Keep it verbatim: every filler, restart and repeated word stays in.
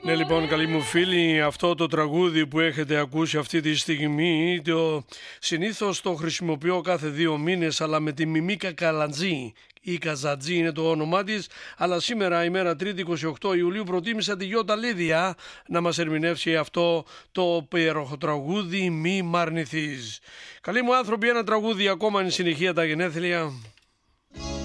Ναι, λοιπόν, καλοί μου φίλοι, αυτό το τραγούδι που έχετε ακούσει αυτή τη στιγμή, το συνήθως το χρησιμοποιώ κάθε δύο μήνες, αλλά με τη Μιμίκα Καλατζή. Η Καζατζή είναι το όνομά της, αλλά σήμερα ημέρα Τρίτη είκοσι οκτώ Ιουλίου προτίμησα τη Γιώτα Λίδια να μας ερμηνεύσει αυτό το υπέροχο τραγούδι «Μη μ' αρνηθείς». Καλοί μου άνθρωποι, ένα τραγούδι ακόμα εν συνεχεία τα γενέθλια.